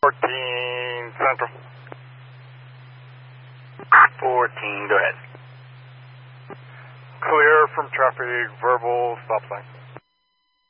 14 Central. 14, go ahead. Clear from traffic, verbal stop sign.